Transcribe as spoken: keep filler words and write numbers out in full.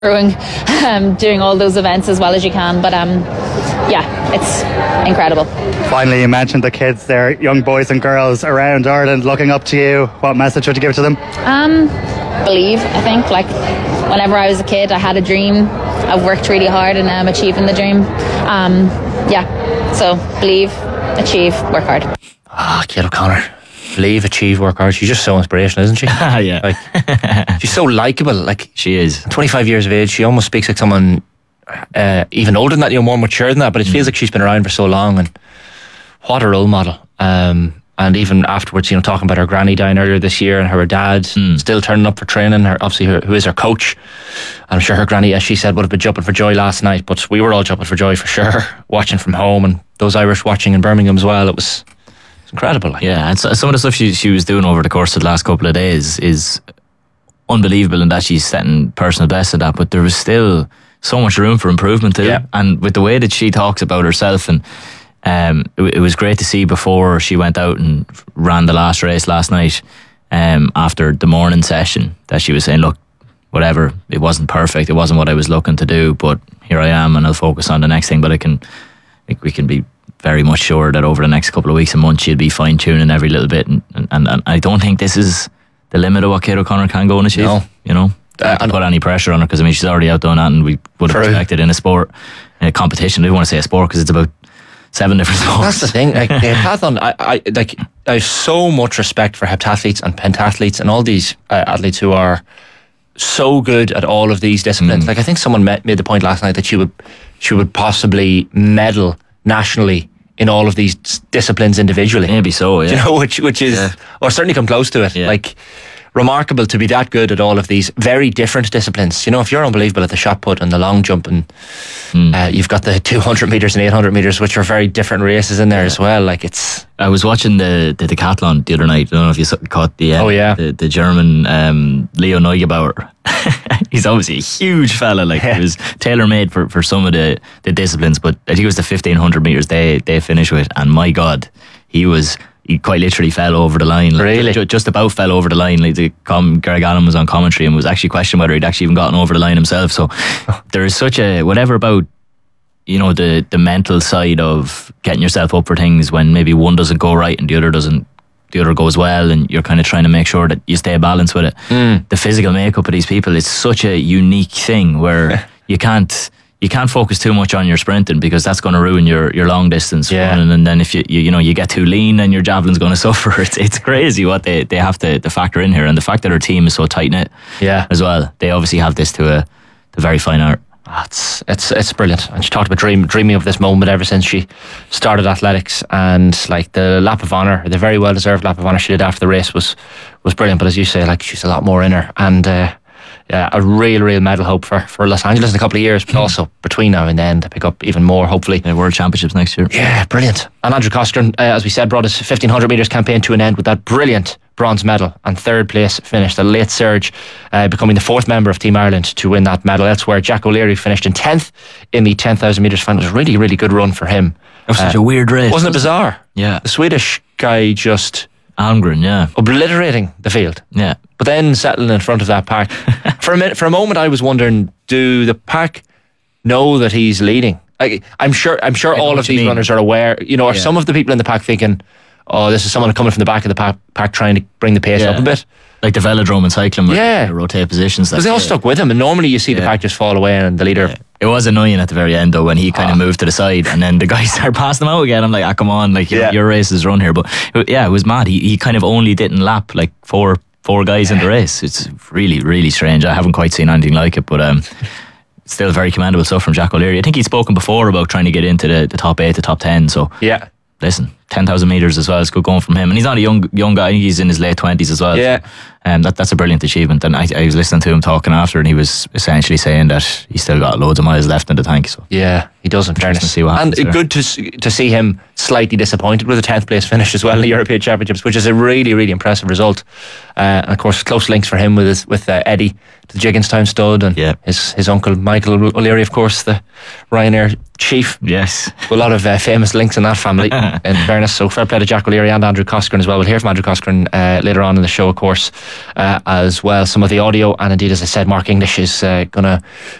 um, doing all those events as well as you can. But um, yeah, it's incredible. Finally, you mentioned the kids there, young boys and girls around Ireland looking up to you. What message would you give to them? Um, believe, I think. Like, whenever I was a kid, I had a dream. I've worked really hard and I'm achieving the dream. Um, yeah, so believe, achieve, work hard. Ah, oh, Kate O'Connor. Believe, achieve, work hard. She's just so inspirational, isn't she? Yeah. Like, she's so likeable. Like, she is. twenty-five years of age. She almost speaks like someone uh, even older than that, you know, more mature than that. But it mm. feels like she's been around for so long. And what a role model. Um, and even afterwards, you know, talking about her granny dying earlier this year and her dad mm. still turning up for training. Her, obviously, her, who is her coach. I'm sure her granny, as she said, would have been jumping for joy last night. But we were all jumping for joy for sure, watching from home, and those Irish watching in Birmingham as well. It was incredible. Like. Yeah, and so, some of the stuff she she was doing over the course of the last couple of days is unbelievable, and that she's setting personal best at that. But there was still so much room for improvement too. Yeah. And with the way that she talks about herself, and um, it, it was great to see before she went out and ran the last race last night. Um, after the morning session, that she was saying, "Look, whatever, it wasn't perfect. It wasn't what I was looking to do, but here I am, and I'll focus on the next thing." But I can, I think we can be very much sure that over the next couple of weeks and months she'll be fine tuning every little bit, and, and, and I don't think this is the limit of what Kate O'Connor can go and achieve. No. You know, uh, don't put any pressure on her, because I mean she's already outdone that, and we would have expected in a sport, in a competition. I don't want to say a sport because it's about seven different sports. That's the thing. Like, the heptathlon, I, I like. I have so much respect for heptathletes and pentathletes and all these uh, athletes who are so good at all of these disciplines. Mm. Like, I think someone met, made the point last night that she would she would possibly medal nationally in all of these disciplines individually. Maybe so, yeah. Do you know, which which is, yeah. or certainly come close to it. Yeah. Like, remarkable to be that good at all of these very different disciplines. You know, if you're unbelievable at the shot put and the long jump, and mm. uh, you've got the two hundred metres and eight hundred metres, which are very different races in there yeah. as well. Like, it's... I was watching the, the decathlon the other night. I don't know if you caught the uh, oh, yeah. the, the German um, Leo Neugebauer. He's obviously a huge fella. Like, yeah. It was tailor-made for, for some of the, the disciplines, but I think it was the fifteen hundred metres they, they finished with, and my God, he was... He quite literally fell over the line. Like, really? Just, just about fell over the line. Like, the com, Greg Allen was on commentary and was actually questioning whether he'd actually even gotten over the line himself. So there is such a, whatever about, you know, the, the mental side of getting yourself up for things when maybe one doesn't go right and the other doesn't, the other goes well, and you're kind of trying to make sure that you stay balanced with it. Mm. The physical makeup of these people is such a unique thing where you can't, you can't focus too much on your sprinting, because that's going to ruin your, your long distance yeah. running. And then if you, you you know you get too lean, then your javelin's going to suffer. It's it's crazy what they, they have to, to factor in here, and the fact that our team is so tight knit yeah. as well. They obviously have this to a the very fine art. Oh, it's it's it's brilliant. And she talked about dream, dreaming of this moment ever since she started athletics, and like the lap of honour, the very well deserved lap of honour she did after the race was was brilliant. But as you say, like, she's a lot more in her, and. Uh, Yeah, a real, real medal hope for, for Los Angeles in a couple of years, but also between now and then to pick up even more, hopefully. Yeah, World Championships next year. Yeah, brilliant. And Andrew Coscoran, uh, as we said, brought his fifteen hundred metres campaign to an end with that brilliant bronze medal and third place finish. The late surge, uh, becoming the fourth member of Team Ireland to win that medal. Elsewhere, Jack O'Leary finished in tenth in the ten thousand metres final. It was a really, really good run for him. It was uh, such a weird race. Wasn't it bizarre? Yeah. The Swedish guy just... Almgren, yeah. Obliterating the field. Yeah. But then settling in front of that pack. for a minute, for a moment, I was wondering, do the pack know that he's leading? Like, I'm sure I'm sure all of these mean. runners are aware. You know, are yeah. some of the people in the pack thinking, oh, this is someone coming from the back of the pack, pack trying to bring the pace yeah. up a bit? Like the velodrome and cycling where yeah. they rotate positions. Because they all stuck with him, and normally you see yeah. the pack just fall away and the leader... Yeah. It was annoying at the very end though, when he kind oh. of moved to the side and then the guys started passing him out again. I'm like, ah, come on, like yeah. your race is run here. But yeah, it was mad. He he kind of only didn't lap like four four guys yeah. in the race. It's really, really strange. I haven't quite seen anything like it, but um, still very commendable stuff from Jack O'Leary. I think he'd spoken before about trying to get into the, the top eight, the top ten. So yeah. Listen, ten thousand metres as well, it's good going from him. And he's not a young young guy, he's in his late twenties as well. Yeah. So, um, that, that's a brilliant achievement. And I, I was listening to him talking after, and he was essentially saying that he's still got loads of miles left in the tank. So yeah, he does, in fairness. To see what and there. good to to see him slightly disappointed with a tenth place finish as well in the European Championships, which is a really, really impressive result. Uh, and of course, close links for him with his, with uh, Eddie, the Jigginstown stud, and yeah. his, his uncle Michael O'Leary, of course, the Ryanair chief. Yes. A lot of uh, famous links in that family, in fairness. fairness. So fair play to Jack O'Leary and Andrew Coscoran as well. We'll hear from Andrew Coscoran uh, later on in the show, of course, uh, as well. Some of the audio, and indeed, as I said, Mark English is uh, going to